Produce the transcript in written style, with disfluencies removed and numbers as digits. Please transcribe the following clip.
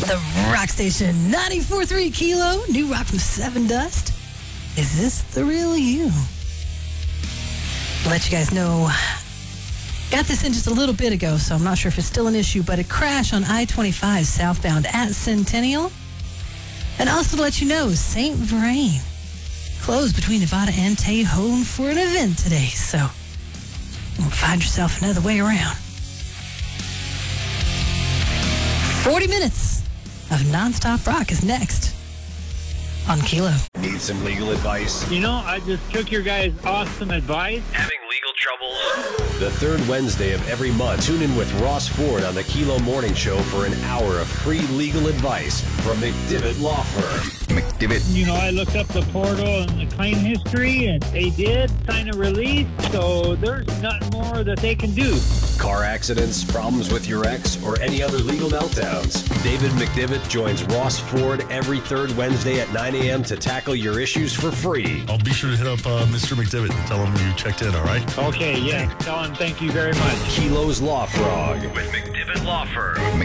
The Rock Station 94.3 Kilo, new rock from Seven Dust. Is this the real you? I'll let you guys know. Got this in just a little bit ago, so I'm not sure if it's still an issue, but a crash on I-25 southbound at Centennial. And also to let you know, St. Vrain closed between Nevada and Tejon for an event today, so you'll find yourself another way around. 40 minutes of nonstop rock is next on Kilo. Need some legal advice? You know, I just took your guys' awesome advice. Having legal troubles? The third Wednesday of every month, tune in with Ross Ford on the Kilo Morning Show for an hour of free legal advice from McDivitt Law Firm. McDivitt. You know, I looked up the portal and the claim history, and they did sign a release, so there's nothing more that they can do. Car accidents, problems with your ex, or any other legal meltdowns. David McDivitt joins Ross Ford every third Wednesday at 9 a.m. to tackle your issues for free. I'll be sure to hit up Mr. McDivitt and tell him you checked in, all right? Okay, yeah. Tell him thank you very much. Kilo's Law Frog with McDivitt Law Firm.